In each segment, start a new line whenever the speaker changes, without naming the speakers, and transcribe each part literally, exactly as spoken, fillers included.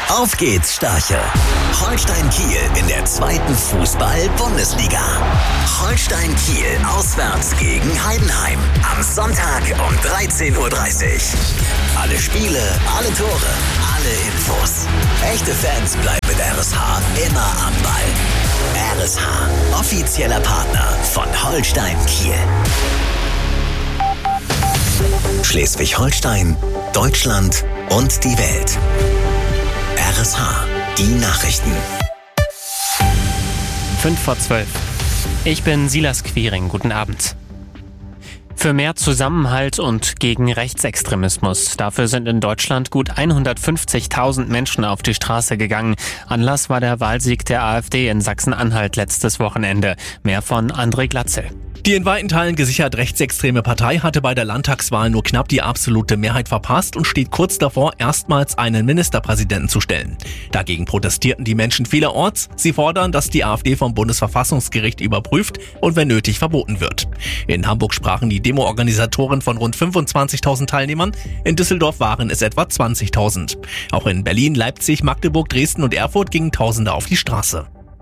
Auf geht's, Störche! Holstein Kiel in der zweiten Fußball-Bundesliga. Holstein Kiel auswärts gegen Heidenheim. Am Sonntag um dreizehn Uhr dreißig. Alle Spiele, alle Tore, alle Infos. Echte Fans bleiben mit R S H immer am Ball. R S H, offizieller Partner von Holstein Kiel. Schleswig-Holstein, Deutschland und die Welt. R S H, die Nachrichten.
Fünf vor zwölf. Ich bin Silas Quiring. Guten Abend. Für mehr Zusammenhalt und gegen Rechtsextremismus. Dafür sind in Deutschland gut hundertfünfzigtausend Menschen auf die Straße gegangen. Anlass war der Wahlsieg der AfD in Sachsen-Anhalt letztes Wochenende. Mehr von André Glatzel.
Die in weiten Teilen gesichert rechtsextreme Partei hatte bei der Landtagswahl nur knapp die absolute Mehrheit verpasst und steht kurz davor, erstmals einen Ministerpräsidenten zu stellen. Dagegen protestierten die Menschen vielerorts. Sie fordern, dass die AfD vom Bundesverfassungsgericht überprüft und wenn nötig verboten wird. In Hamburg sprachen die Demo-Organisatoren von rund fünfundzwanzigtausend Teilnehmern. In Düsseldorf waren es etwa zwanzigtausend. Auch in Berlin, Leipzig, Magdeburg, Dresden und Erfurt gingen Tausende auf die Straße.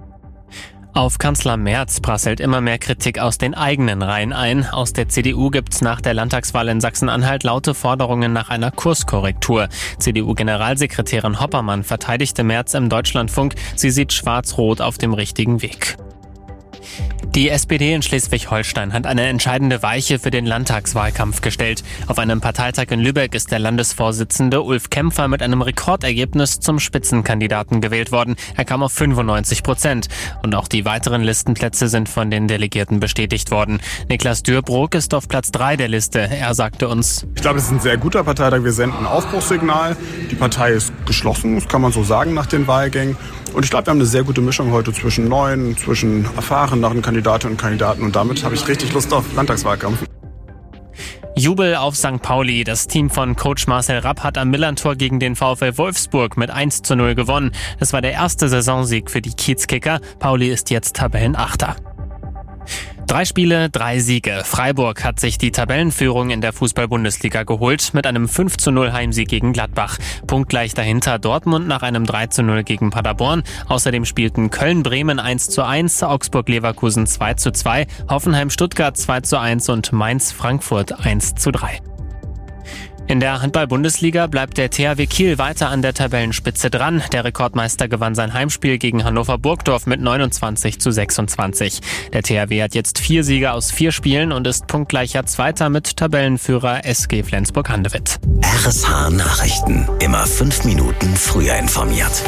Auf Kanzler Merz prasselt immer mehr Kritik aus den eigenen Reihen ein. Aus der C D U gibt's nach der Landtagswahl in Sachsen-Anhalt laute Forderungen nach einer Kurskorrektur. C D U-Generalsekretärin Hoppermann verteidigte Merz im Deutschlandfunk. Sie sieht Schwarz-Rot auf dem richtigen Weg. Die S P D in Schleswig-Holstein hat eine entscheidende Weiche für den Landtagswahlkampf gestellt. Auf einem Parteitag in Lübeck ist der Landesvorsitzende Ulf Kämpfer mit einem Rekordergebnis zum Spitzenkandidaten gewählt worden. Er kam auf fünfundneunzig Prozent. Und auch die weiteren Listenplätze sind von den Delegierten bestätigt worden. Niklas Dürrbrook ist auf Platz drei der Liste. Er sagte uns:
Ich glaube, es ist ein sehr guter Parteitag. Wir senden ein Aufbruchssignal. Die Partei ist geschlossen, das kann man so sagen nach den Wahlgängen. Und ich glaube, wir haben eine sehr gute Mischung heute zwischen neuen, zwischen erfahrenen Kandidatinnen und Kandidaten. Und damit habe ich richtig Lust auf Landtagswahlkampf.
Jubel auf Sankt Pauli. Das Team von Coach Marcel Rapp hat am Millerntor gegen den VfL Wolfsburg mit eins zu null gewonnen. Das war der erste Saisonsieg für die Kiezkicker. Pauli ist jetzt Tabellenachter. Drei Spiele, drei Siege. Freiburg hat sich die Tabellenführung in der Fußball-Bundesliga geholt mit einem fünf zu null Heimsieg gegen Gladbach. Punktgleich dahinter Dortmund nach einem drei zu null gegen Paderborn. Außerdem spielten Köln-Bremen eins zu eins, Augsburg-Leverkusen zwei zu zwei, Hoffenheim-Stuttgart zwei zu eins und Mainz-Frankfurt eins zu drei. In der Handball-Bundesliga bleibt der T H W Kiel weiter an der Tabellenspitze dran. Der Rekordmeister gewann sein Heimspiel gegen Hannover Burgdorf mit neunundzwanzig zu sechsundzwanzig. Der T H W hat jetzt vier Siege aus vier Spielen und ist punktgleicher Zweiter mit Tabellenführer S G Flensburg-Handewitt.
R S H Nachrichten. Immer fünf Minuten früher informiert.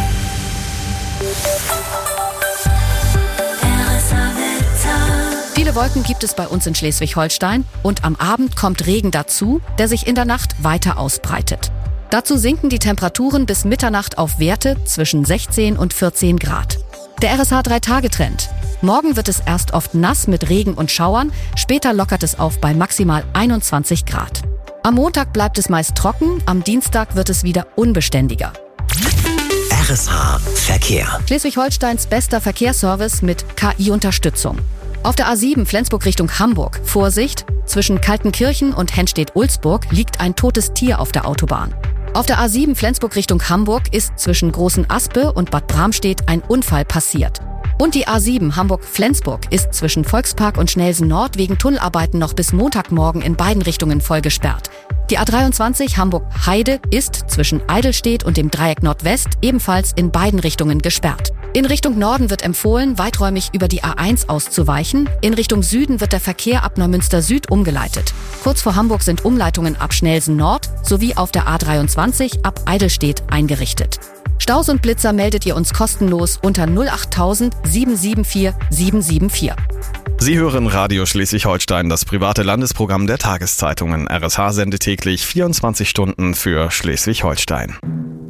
Viele Wolken gibt es bei uns in Schleswig-Holstein und am Abend kommt Regen dazu, der sich in der Nacht weiter ausbreitet. Dazu sinken die Temperaturen bis Mitternacht auf Werte zwischen sechzehn und vierzehn Grad. Der R S H drei Tage Trend. Morgen wird es erst oft nass mit Regen und Schauern, später lockert es auf bei maximal einundzwanzig Grad. Am Montag bleibt es meist trocken, am Dienstag wird es wieder unbeständiger.
R S H Verkehr.
Schleswig-Holsteins bester Verkehrsservice mit K I-Unterstützung. Auf der A sieben Flensburg Richtung Hamburg. Vorsicht, zwischen Kaltenkirchen und Henstedt-Ulzburg liegt ein totes Tier auf der Autobahn. Auf der A sieben Flensburg Richtung Hamburg ist zwischen Großen Aspe und Bad Bramstedt ein Unfall passiert. Und die A sieben Hamburg-Flensburg ist zwischen Volkspark und Schnelsen Nord wegen Tunnelarbeiten noch bis Montagmorgen in beiden Richtungen voll gesperrt. Die A dreiundzwanzig Hamburg-Heide ist zwischen Eidelstedt und dem Dreieck Nordwest ebenfalls in beiden Richtungen gesperrt. In Richtung Norden wird empfohlen, weiträumig über die A eins auszuweichen. In Richtung Süden wird der Verkehr ab Neumünster Süd umgeleitet. Kurz vor Hamburg sind Umleitungen ab Schnelsen Nord sowie auf der A dreiundzwanzig ab Eidelstedt eingerichtet. Staus und Blitzer meldet ihr uns kostenlos unter null acht null null sieben sieben vier sieben sieben vier.
Sie hören Radio Schleswig-Holstein, das private Landesprogramm der Tageszeitungen. R S H sendet täglich vierundzwanzig Stunden für Schleswig-Holstein.